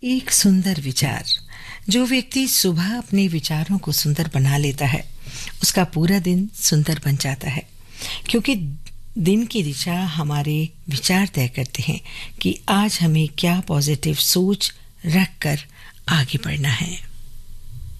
एक सुंदर विचार। जो व्यक्ति सुबह अपने विचारों को सुंदर बना लेता है, उसका पूरा दिन सुंदर बन जाता है, क्योंकि दिन की दिशा हमारे विचार तय करते हैं कि आज हमें क्या पॉजिटिव सोच रखकर आगे बढ़ना है।